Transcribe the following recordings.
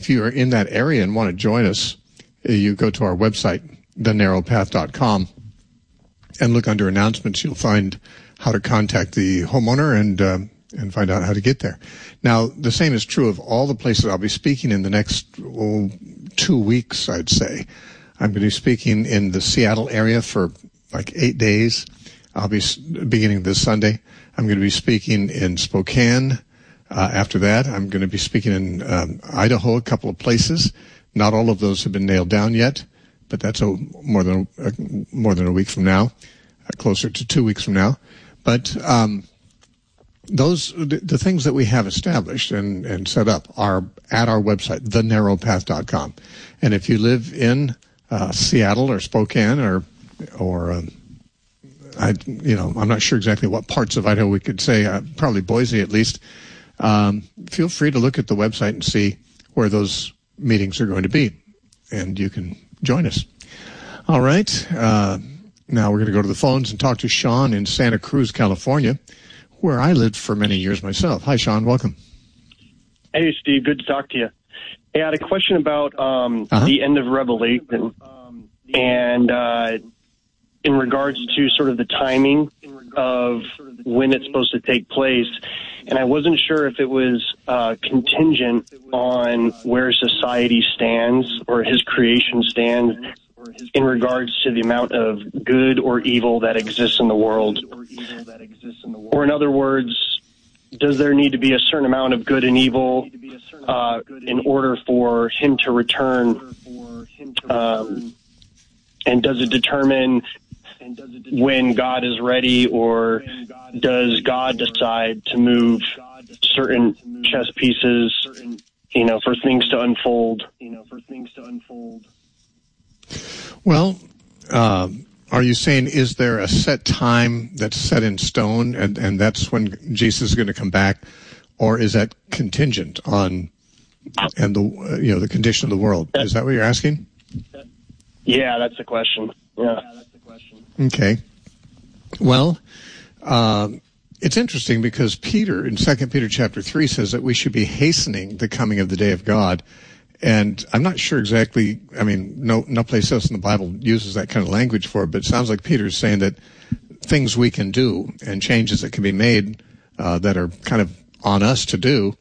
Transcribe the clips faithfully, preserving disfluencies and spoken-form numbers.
if you are in that area and want to join us, you go to our website, the narrow path dot com, and look under announcements. You'll find how to contact the homeowner and uh, and find out how to get there. Now, the same is true of all the places I'll be speaking in the next oh, two weeks, I'd say. I'm going to be speaking in the Seattle area for like eight days. I'll be beginning this Sunday. I'm going to be speaking in Spokane. Uh, after that, I'm going to be speaking in um, Idaho, a couple of places. Not all of those have been nailed down yet, but that's a, more than a, more than a week from now, uh, closer to two weeks from now. But um, those the, the things that we have established and, and set up are at our website, the narrow path dot com. And if you live in uh, Seattle or Spokane or or um, I you know I'm not sure exactly what parts of Idaho we could say, uh, probably Boise at least. Um, feel free to look at the website and see where those meetings are going to be, and you can join us. All right. Uh, now we're going to go to the phones and talk to Sean in Santa Cruz, California, where I lived for many years myself. Hi, Sean. Welcome. Hey, Steve. Good to talk to you. Hey, I had a question about um, uh-huh. the end of Revelation and uh, in regards to sort of the timing of when it's supposed to take place. And I wasn't sure if it was uh, contingent on where society stands or his creation stands in regards to the amount of good or evil that exists in the world. Or in other words, does there need to be a certain amount of good and evil uh, in order for him to return? Um, and does it determine when God is ready, or does God decide to move certain chess pieces, you know, for things to unfold? You know, for things to unfold. Well, uh, are you saying, is there a set time that's set in stone, and, and that's when Jesus is going to come back, or is that contingent on and the uh, you know the condition of the world? Is that what you're asking? Yeah, that's the question. Yeah. Okay. Well, uh, it's interesting because Peter, in Second Peter chapter three, says that we should be hastening the coming of the day of God. And I'm not sure exactly, I mean, no, no place else in the Bible uses that kind of language for it, but it sounds like Peter's saying that things we can do and changes that can be made uh, that are kind of on us to do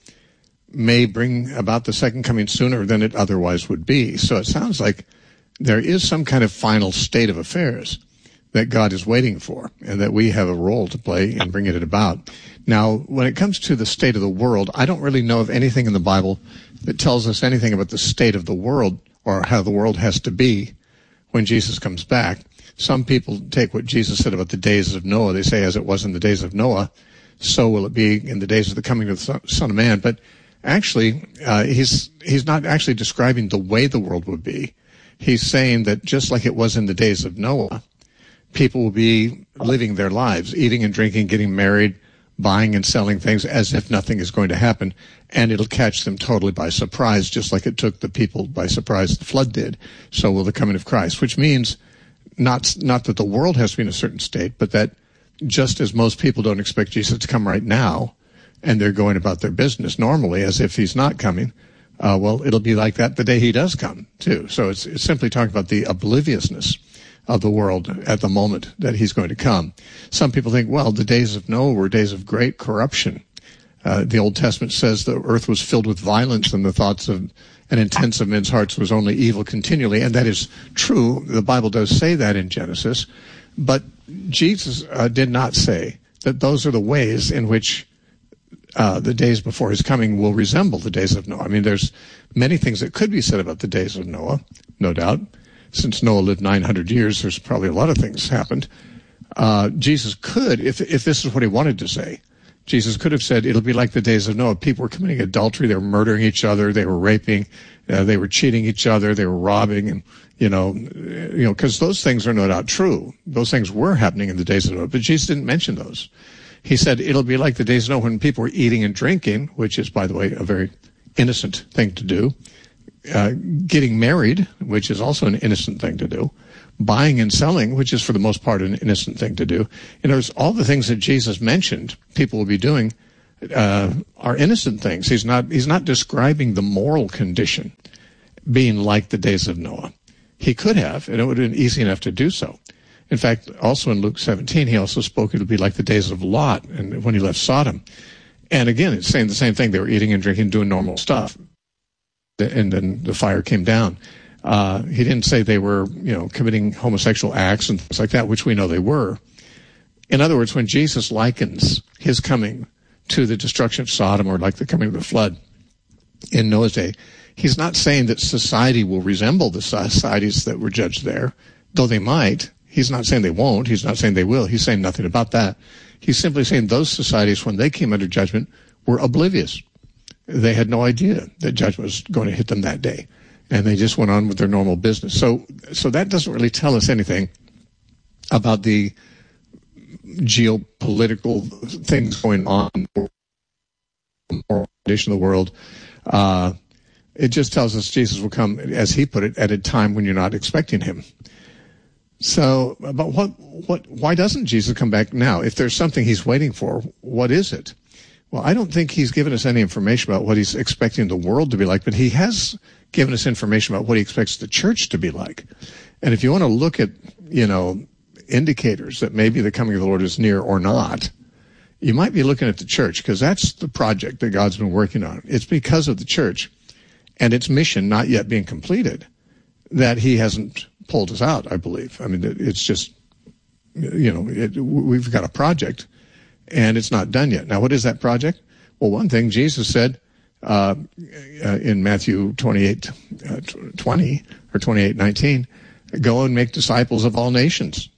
may bring about the second coming sooner than it otherwise would be. So it sounds like there is some kind of final state of affairs that God is waiting for, and that we have a role to play in bringing it about. Now, when it comes to the state of the world, I don't really know of anything in the Bible that tells us anything about the state of the world or how the world has to be when Jesus comes back. Some people take what Jesus said about the days of Noah. They say, as it was in the days of Noah, so will it be in the days of the coming of the Son of Man. But actually, uh, he's he's not actually describing the way the world would be. He's saying that just like it was in the days of Noah, people will be living their lives, eating and drinking, getting married, buying and selling things as if nothing is going to happen, and it'll catch them totally by surprise, just like it took the people by surprise the flood did. So will the coming of Christ, which means not not that the world has to be in a certain state, but that just as most people don't expect Jesus to come right now, and they're going about their business normally as if he's not coming, uh, well, it'll be like that the day he does come, too. So it's, it's simply talking about the obliviousness of the world at the moment that he's going to come. Some people think, well, the days of Noah were days of great corruption. Uh, the Old Testament says the earth was filled with violence, and the thoughts of and intents of men's hearts was only evil continually. And that is true. The Bible does say that in Genesis. But Jesus uh, did not say that those are the ways in which uh, the days before his coming will resemble the days of Noah. I mean, there's many things that could be said about the days of Noah, no doubt. Since Noah lived nine hundred years, there's probably a lot of things happened. Uh, Jesus could, if if this is what he wanted to say, Jesus could have said, it'll be like the days of Noah. People were committing adultery, they were murdering each other, they were raping, uh, they were cheating each other, they were robbing, and, you know, you know, because those things are no doubt true. Those things were happening in the days of Noah, but Jesus didn't mention those. He said, it'll be like the days of Noah when people were eating and drinking, which is, by the way, a very innocent thing to do. Uh, getting married, which is also an innocent thing to do, buying and selling, which is for the most part an innocent thing to do. In other words, all the things that Jesus mentioned people will be doing uh, are innocent things. He's not, he's not describing the moral condition being like the days of Noah. He could have, and it would have been easy enough to do so. In fact, also in Luke seventeen, he also spoke it would be like the days of Lot and when he left Sodom. And again, it's saying the same thing. They were eating and drinking, doing normal stuff. And then the fire came down. Uh, he didn't say they were, you know, committing homosexual acts and things like that, which we know they were. In other words, when Jesus likens his coming to the destruction of Sodom or like the coming of the flood in Noah's day, he's not saying that society will resemble the societies that were judged there, though they might. He's not saying they won't. He's not saying they will. He's saying nothing about that. He's simply saying those societies, when they came under judgment, were oblivious. They had no idea that judgment was going to hit them that day. And they just went on with their normal business. So, so that doesn't really tell us anything about the geopolitical things going on in the condition of the world. Uh, it just tells us Jesus will come, as he put it, at a time when you're not expecting him. So, but what, what, why doesn't Jesus come back now? If there's something he's waiting for, what is it? Well, I don't think he's given us any information about what he's expecting the world to be like, but he has given us information about what he expects the church to be like. And if you want to look at, you know, indicators that maybe the coming of the Lord is near or not, you might be looking at the church, because that's the project that God's been working on. It's because of the church and its mission not yet being completed that he hasn't pulled us out, I believe. I mean, it's just, you know, it, we've got a project and it's not done yet. Now, what is that project? Well, one thing Jesus said uh, in Matthew twenty-eight, uh, twenty or twenty-eight nineteen, go and make disciples of all nations,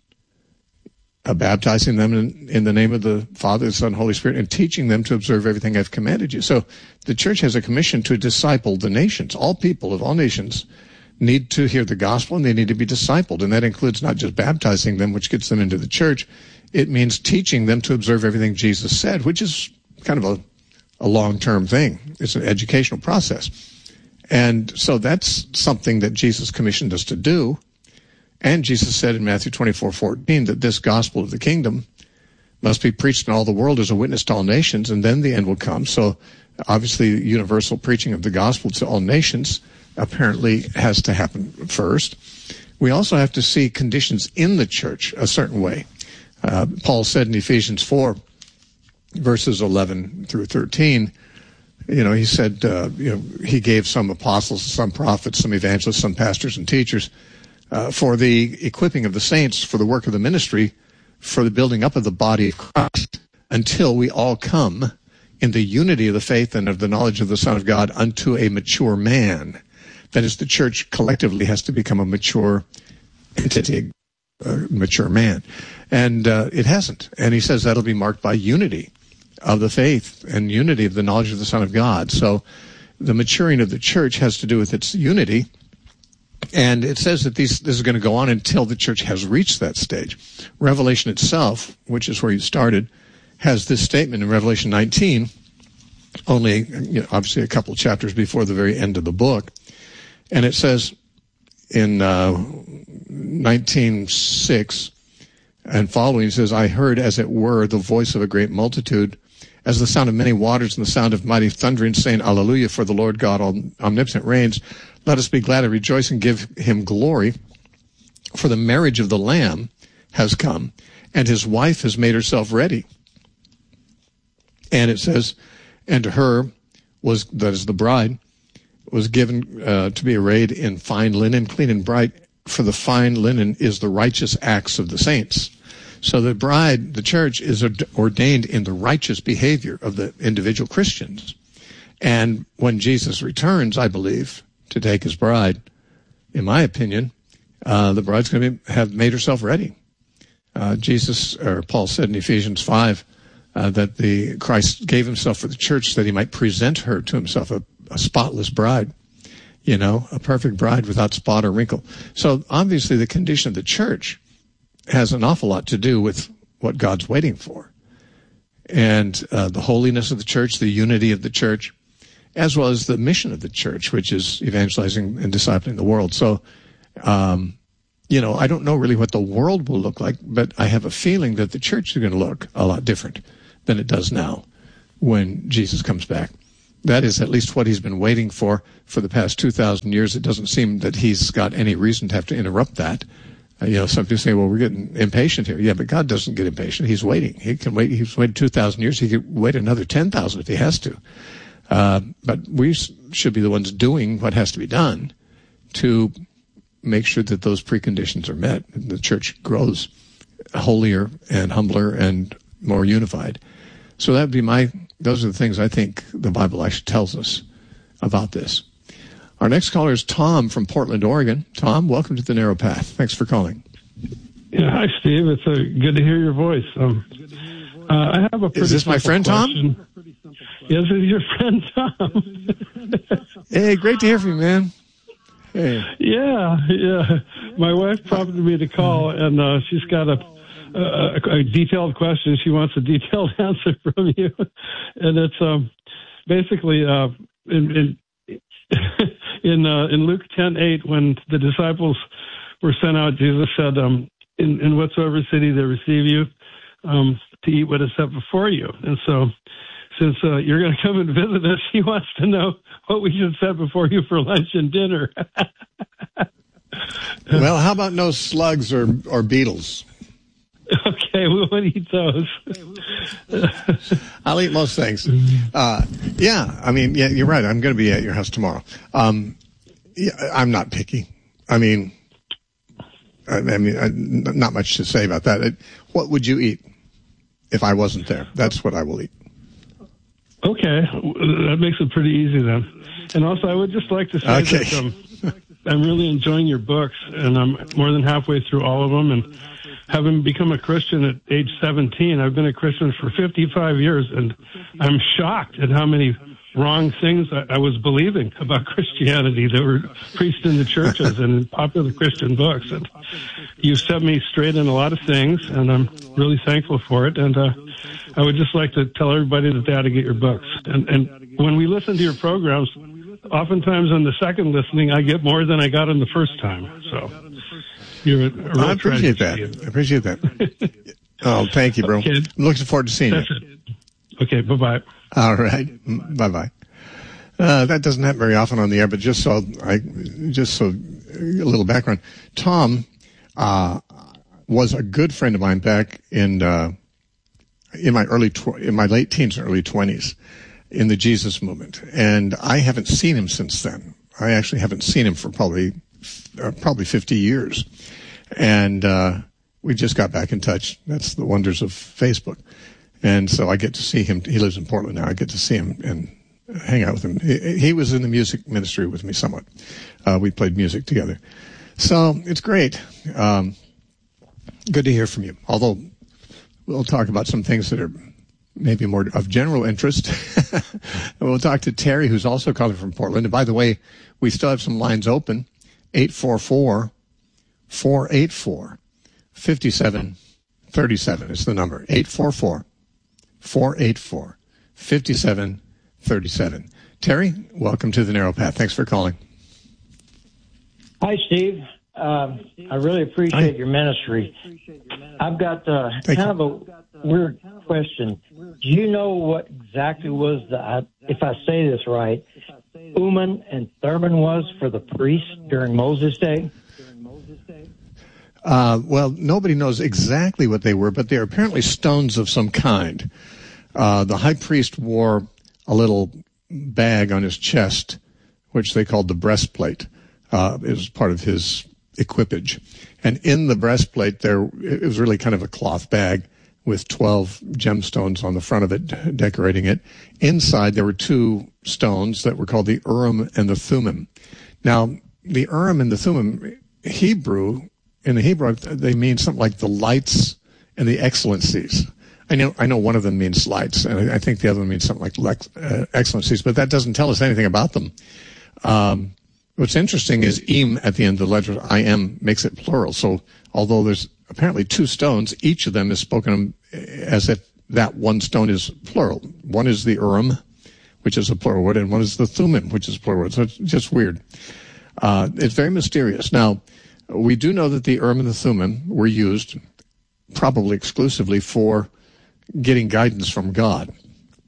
uh, baptizing them in, in the name of the Father, the Son, and Holy Spirit, and teaching them to observe everything I've commanded you. So the church has a commission to disciple the nations. All people of all nations need to hear the gospel, and they need to be discipled. And that includes not just baptizing them, which gets them into the church. It means teaching them to observe everything Jesus said, which is kind of a, a long-term thing. It's an educational process. And so that's something that Jesus commissioned us to do. And Jesus said in Matthew twenty-four fourteen that this gospel of the kingdom must be preached in all the world as a witness to all nations, and then the end will come. So obviously universal preaching of the gospel to all nations apparently has to happen first. We also have to see conditions in the church a certain way. Uh, Paul said in Ephesians four, verses eleven through thirteen, you know, he said, uh, you know, he gave some apostles, some prophets, some evangelists, some pastors and teachers uh, for the equipping of the saints, for the work of the ministry, for the building up of the body of Christ, until we all come in the unity of the faith and of the knowledge of the Son of God unto a mature man. That is, the church collectively has to become a mature entity, a mature man. And uh, it hasn't. And he says that'll be marked by unity of the faith and unity of the knowledge of the Son of God. So the maturing of the church has to do with its unity. And it says that these, this is going to go on until the church has reached that stage. Revelation itself, which is where you started, has this statement in Revelation nineteen, only, you know, obviously a couple of chapters before the very end of the book. And it says in uh, nineteen six and following, it says, I heard, as it were, the voice of a great multitude, as the sound of many waters and the sound of mighty thundering, saying, Alleluia, for the Lord God omnipotent reigns. Let us be glad and rejoice and give him glory, for the marriage of the Lamb has come, and his wife has made herself ready. And it says, and to her was, that is the bride, was given uh, to be arrayed in fine linen, clean and bright, for the fine linen is the righteous acts of the saints. So the bride, the church, is ordained in the righteous behavior of the individual Christians. And when Jesus returns, I believe, to take his bride, in my opinion, uh, the bride's going to have made herself ready. Uh, Jesus, or Paul said in Ephesians five, uh, that the Christ gave himself for the church that he might present her to himself, a, a spotless bride, you know, a perfect bride without spot or wrinkle. So obviously the condition of the church has an awful lot to do with what God's waiting for. And uh, the holiness of the church, the unity of the church, as well as the mission of the church, which is evangelizing and discipling the world. So, um, you know, I don't know really what the world will look like, but I have a feeling that the church is going to look a lot different than it does now. when Jesus comes back. That is at least what he's been waiting for for the past two thousand years. It doesn't seem that he's got any reason to have to interrupt that. Uh, you know, some people say, well, we're getting impatient here. Yeah, but God doesn't get impatient. He's waiting. He can wait. He's waited two thousand years. He could wait another ten thousand if he has to. Uh, but we should be the ones doing what has to be done to make sure that those preconditions are met. The church grows holier and humbler and more unified. So that would be my, those are the things I think the Bible actually tells us about this. Our next caller is Tom from Portland, Oregon. Tom, welcome to The Narrow Path. Thanks for calling. Yeah, hi, Steve. It's uh, good to hear your voice. Um, uh, I have a pretty Is this my friend, question. Tom? Yes, it's your friend, Tom. Hey, great to hear from you, man. Hey. Yeah, yeah. My wife prompted me to call, and uh, she's got a, a, a detailed question. She wants a detailed answer from you. And it's um, basically uh, in in in, uh, in Luke ten eight, when the disciples were sent out, Jesus said, um, in, in whatsoever city they receive you, um, to eat what is set before you. And so since uh, you're going to come and visit us, he wants to know what we should set before you for lunch and dinner. Well, how about no slugs or, or beetles? Okay, we won't eat those. I'll eat most things. Uh, yeah, I mean, yeah, you're right. I'm going to be at your house tomorrow. Um, yeah, I'm not picky. I mean, I, I mean, I, not much to say about that. It, what would you eat if I wasn't there? That's what I will eat. Okay, that makes it pretty easy then. And also, I would just like to say okay. that um, I'm really enjoying your books, and I'm more than halfway through all of them. And having become a Christian at age seventeen, I've been a Christian for fifty-five years, and I'm shocked at how many wrong things I, I was believing about Christianity that were preached in the churches and in popular Christian books. And you've set me straight in a lot of things, and I'm really thankful for it. And uh, I would just like to tell everybody that they ought to get your books. And, and when we listen to your programs, oftentimes on the second listening, I get more than I got on the first time. So you're a, a real I appreciate that. I appreciate that. Oh, thank you, bro. Okay. I'm looking forward to seeing That's you. It. Okay, bye-bye. All right. Bye-bye. Uh, that doesn't happen very often on the air, but just so I, just so a little background. Tom, uh, was a good friend of mine back in, uh, in my early, tw- in my late teens and early twenties in the Jesus movement. And I haven't seen him since then. I actually haven't seen him for probably, uh, probably fifty years. And, uh, we just got back in touch. That's the wonders of Facebook. And so I get to see him. He lives in Portland now. I get to see him and hang out with him. He, he was in the music ministry with me somewhat. Uh, we played music together. So it's great. Um, good to hear from you. Although we'll talk about some things that are maybe more of general interest. We'll talk to Terry, who's also calling from Portland. And by the way, we still have some lines open. eight four four, four eight four, five seven three seven is the number. eight four four, four eight four, five seven three seven. Terry, welcome to The Narrow Path. Thanks for calling. Hi, Steve. Um, I really appreciate Hi. your ministry. I've got uh, kind you. of a weird question. Do you know what exactly was the, if I say this right, Urim and Thummim was for the priest during Moses' day? Uh, well, nobody knows exactly what they were, but they are apparently stones of some kind. Uh, the high priest wore a little bag on his chest, which they called the breastplate. Uh, it was part of his equipage. And in the breastplate, there, it was really kind of a cloth bag with twelve gemstones on the front of it, decorating it. Inside, there were two stones that were called the Urim and the Thummim. Now, the Urim and the Thummim, Hebrew, in the Hebrew, they mean something like the lights and the excellencies. I know, I know one of them means lights, and I think the other one means something like lex, uh, excellencies, but that doesn't tell us anything about them. Um, what's interesting is im at the end of the letter I am makes it plural. So although there's apparently two stones, each of them is spoken as if that one stone is plural. One is the Urim, which is a plural word, and one is the Thummim, which is a plural word. So it's just weird. Uh, it's very mysterious. Now, we do know that the Urim and the Thummim were used probably exclusively for getting guidance from God.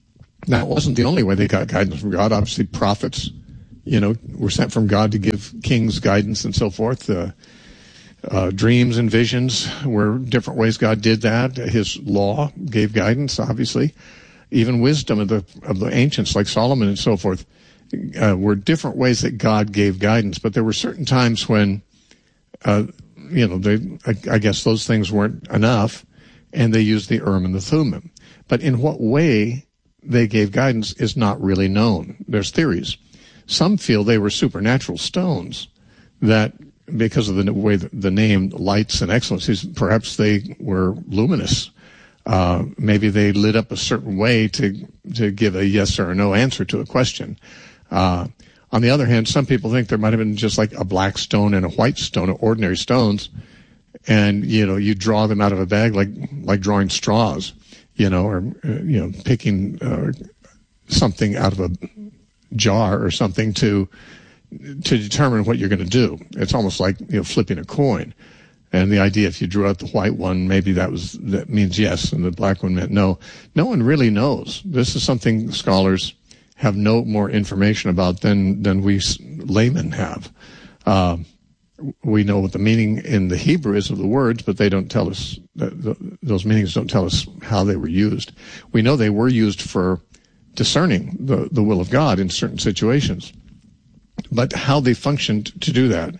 That wasn't the only way they got guidance from God. Obviously, prophets, you know, were sent from God to give kings guidance and so forth. Uh, uh, dreams and visions were different ways God did that. His law gave guidance, obviously. Even wisdom of the of the ancients, like Solomon and so forth, uh, were different ways that God gave guidance. But there were certain times when, uh, you know, they, I, I guess those things weren't enough, and they used the Urim and the Thummim. But in what way they gave guidance is not really known. There's theories. Some feel they were supernatural stones that, because of the way the name Lights and Excellencies, perhaps they were luminous. Uh, maybe they lit up a certain way to to give a yes or a no answer to a question. Uh, on the other hand, some people think there might have been just like a black stone and a white stone, ordinary stones, and, you know, you draw them out of a bag like like drawing straws. You know, or, uh, you know, picking uh, something out of a jar or something to to determine what you're going to do. It's almost like, you know, flipping a coin. And the idea, if you drew out the white one, maybe that was that means yes, and the black one meant no. No one really knows. This is something scholars have no more information about than than we laymen have. Uh, we know what the meaning in the Hebrew is of the words, but they don't tell us, those meanings don't tell us how they were used. We know they were used for discerning the, the will of God in certain situations. But how they functioned to do that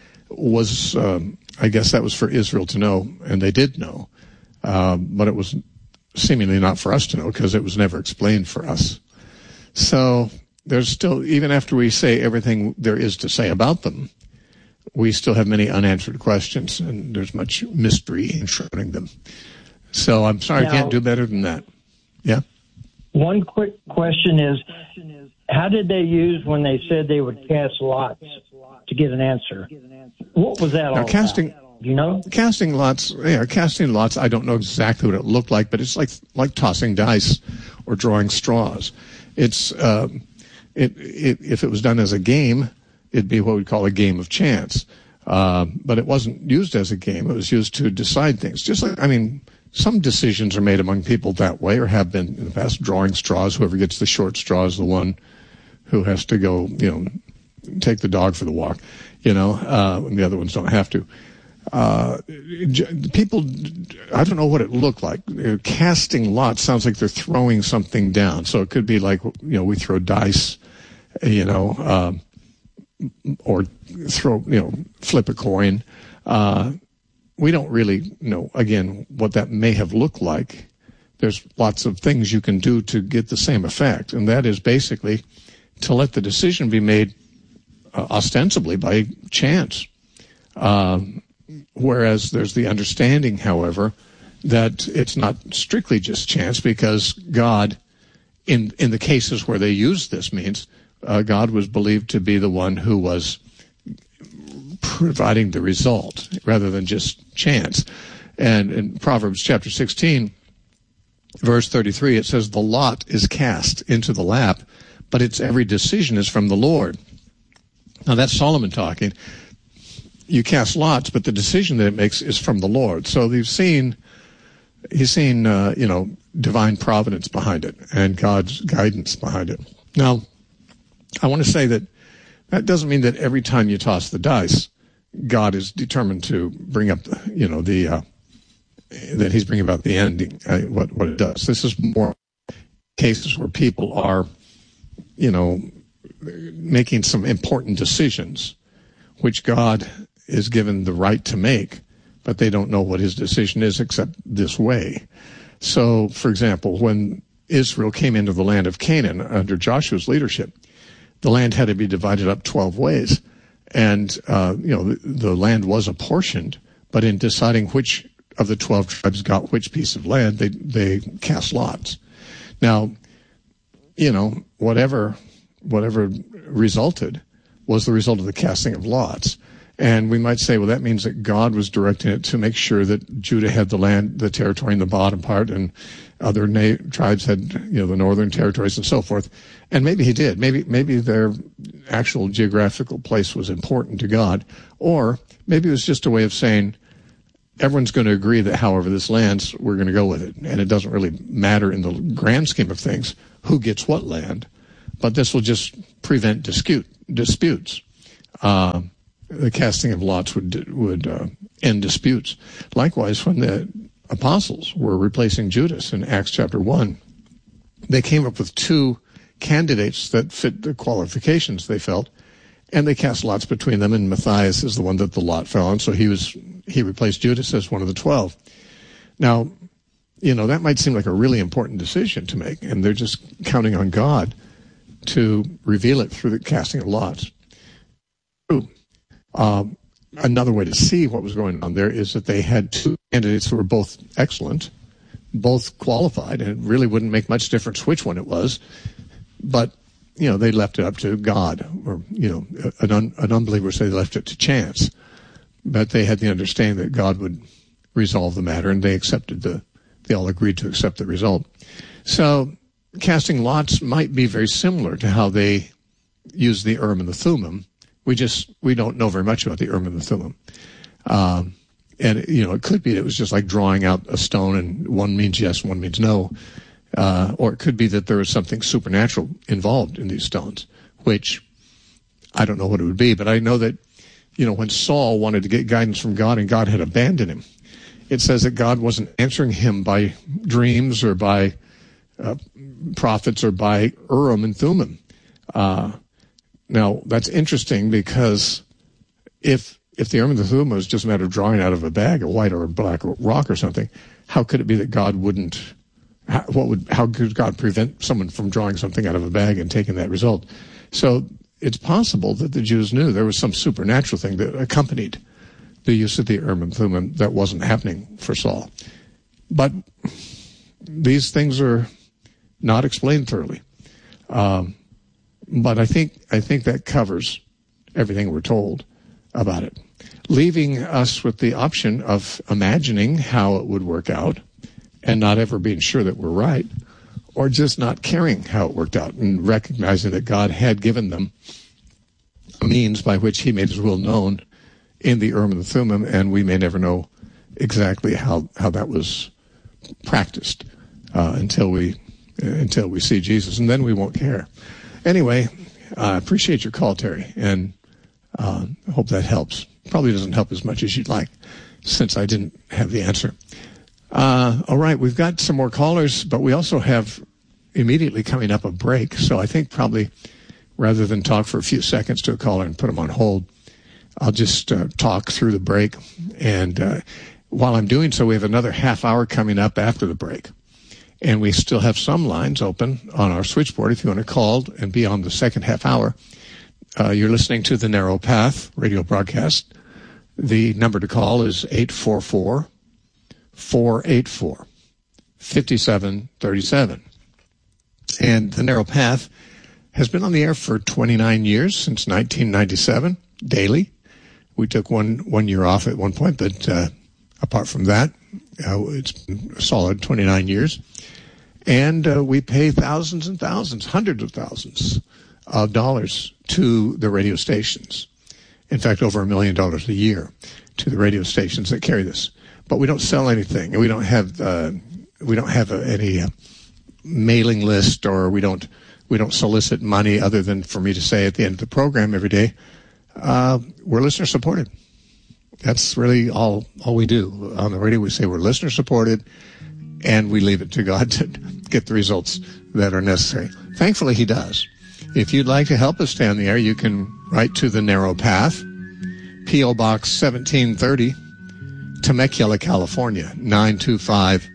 was, um, I guess that was for Israel to know, and they did know. Uh, but it was seemingly not for us to know, because it was never explained for us. So there's still, even after we say everything there is to say about them, we still have many unanswered questions, and there's much mystery enshrouding them. So I'm sorry, now, I can't do better than that. Yeah? One quick question is, how did they use when they said they would cast lots to get an answer? What was that all now, casting, about? Do you know? Casting lots, yeah, casting lots, I don't know exactly what it looked like, but it's like like tossing dice or drawing straws. It's uh, it, it if it was done as a game, it'd be what we call a game of chance. Uh, but it wasn't used as a game. It was used to decide things. Just like, I mean, some decisions are made among people that way, or have been in the past, drawing straws. Whoever gets the short straw is the one who has to go, you know, take the dog for the walk, you know, uh, and the other ones don't have to. Uh, people, I don't know what it looked like. Casting lots sounds like they're throwing something down. So it could be like, you know, we throw dice, you know, uh, or throw, you know, flip a coin. Uh, we don't really know, again, what that may have looked like. There's lots of things you can do to get the same effect, and that is basically to let the decision be made uh, ostensibly by chance. Um, whereas there's the understanding, however, that it's not strictly just chance, because God, in in the cases where they used this means, Uh, God was believed to be the one who was providing the result rather than just chance. And in Proverbs chapter sixteen, verse thirty-three, it says, "The lot is cast into the lap, but its every decision is from the Lord." Now that's Solomon talking. You cast lots, but the decision that it makes is from the Lord. So you've seen, he's seen, uh, you know, divine providence behind it and God's guidance behind it. Now, I want to say that that doesn't mean that every time you toss the dice, God is determined to bring up, the, you know, the uh, that He's bringing about the ending. Uh, what what it does. This is more cases where people are, you know, making some important decisions, which God is given the right to make, but they don't know what His decision is except this way. So, for example, when Israel came into the land of Canaan under Joshua's leadership, the land had to be divided up twelve ways. And, uh, you know, the, the land was apportioned, but in deciding which of the twelve tribes got which piece of land, they, they cast lots. Now, you know, whatever, whatever resulted was the result of the casting of lots. And we might say, well, that means that God was directing it to make sure that Judah had the land, the territory in the bottom part, and other na- tribes had, you know, the northern territories and so forth. And maybe he did. Maybe maybe their actual geographical place was important to God. Or maybe it was just a way of saying, everyone's going to agree that however this lands, we're going to go with it. And it doesn't really matter in the grand scheme of things who gets what land, but this will just prevent dispute, disputes. Uh, the casting of lots would would uh, end disputes. Likewise, when the apostles were replacing Judas in Acts chapter one, they came up with two candidates that fit the qualifications, they felt, and they cast lots between them, and Matthias is the one that the lot fell on, so he was he replaced Judas as one of the twelve. Now, you know, that might seem like a really important decision to make, and they're just counting on God to reveal it through the casting of lots. Um, another way to see what was going on there is that they had two candidates who were both excellent, both qualified, and it really wouldn't make much difference which one it was. But, you know, they left it up to God, or, you know, an, un, an unbeliever would say they left it to chance. But they had the understanding that God would resolve the matter, and they accepted the, they all agreed to accept the result. So casting lots might be very similar to how they used the Urim and the Thummim. We just, we don't know very much about the Urim and the Thummim. Um, and, you know, it could be that it was just like drawing out a stone and one means yes, one means no. Uh, or it could be that there was something supernatural involved in these stones, which I don't know what it would be, but I know that, you know, when Saul wanted to get guidance from God and God had abandoned him, it says that God wasn't answering him by dreams or by uh, prophets or by Urim and Thummim. Uh, now, that's interesting because if if the Urim and the Thummim was just a matter of drawing out of a bag a white or a black rock or something, how could it be that God wouldn't? How, what would? How could God prevent someone from drawing something out of a bag and taking that result? So it's possible that the Jews knew there was some supernatural thing that accompanied the use of the Urim and Thummim that wasn't happening for Saul. But these things are not explained thoroughly. Um, but I think I think that covers everything we're told about it, leaving us with the option of imagining how it would work out and not ever being sure that we're right, or just not caring how it worked out and recognizing that God had given them a means by which he made his will known in the Urim and the Thummim, and we may never know exactly how, how that was practiced uh, until we uh, until we see Jesus, and then we won't care. Anyway, I uh, appreciate your call, Terry, and uh, I hope that helps. Probably doesn't help as much as you'd like, since I didn't have the answer. Uh, all right, we've got some more callers, but we also have immediately coming up a break, so I think probably rather than talk for a few seconds to a caller and put them on hold, I'll just uh, talk through the break. And uh, while I'm doing so, we have another half hour coming up after the break. And we still have some lines open on our switchboard if you want to call and be on the second half hour. Uh, you're listening to the Narrow Path radio broadcast. The number to call is eight four four, four eight four, five seven three seven. And the Narrow Path has been on the air for twenty-nine years, since nineteen ninety-seven, daily. We took one one year off at one point, but uh, apart from that, uh, it's been a solid twenty-nine years. And uh, we pay thousands and thousands, hundreds of thousands of dollars to the radio stations. In fact, over a million dollars a year to the radio stations that carry this. But we don't sell anything, and we don't have uh, we don't have uh, any uh, mailing list, or we don't we don't solicit money other than for me to say at the end of the program every day, uh, we're listener supported. That's really all all we do on the radio. We say we're listener supported, and we leave it to God to get the results that are necessary. Thankfully, He does. If you'd like to help us stay on the air, you can write to the Narrow Path, P O Box seventeen thirty. Temecula, California, nine two five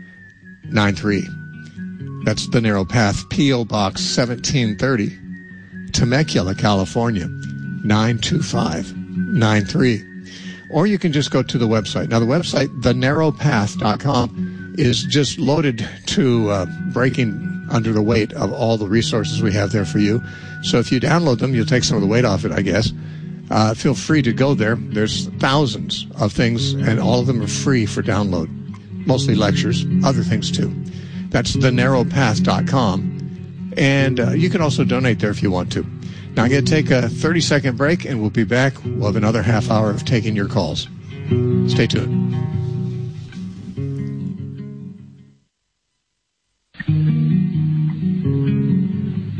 nine three. That's the Narrow Path, P O Box seventeen thirty, Temecula, California, nine two five nine three. Or you can just go to the website. Now, the website, the narrow path dot com, is just loaded to uh, breaking under the weight of all the resources we have there for you. So if you download them, you'll take some of the weight off it, I guess. Uh, feel free to go there. There's thousands of things, and all of them are free for download. Mostly lectures, other things too. That's the narrow path dot com. And uh, you can also donate there if you want to. Now I'm going to take a thirty-second break, and we'll be back. We'll have another half hour of taking your calls. Stay tuned.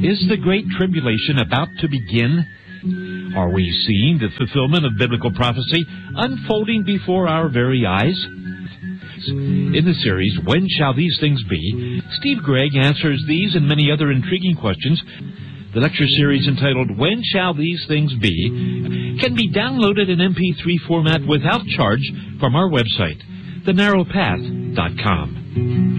Is the Great Tribulation about to begin? Are we seeing the fulfillment of biblical prophecy unfolding before our very eyes? In the series, When Shall These Things Be?, Steve Gregg answers these and many other intriguing questions. The lecture series entitled When Shall These Things Be? Can be downloaded in M P three format without charge from our website, the narrow path dot com.